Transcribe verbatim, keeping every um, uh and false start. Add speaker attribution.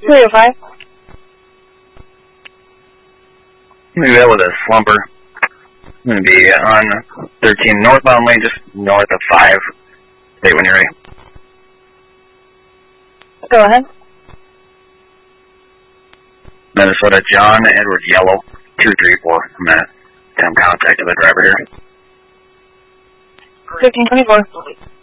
Speaker 1: three oh five.
Speaker 2: Maybe that was a slumper. I'm going to be on thirteen northbound lane, just north of five. Stay when you're ready.
Speaker 1: Go ahead.
Speaker 2: Minnesota John Edward Yellow, two three four. I'm going to attempt contact with the driver here.
Speaker 1: fifteen twenty-four.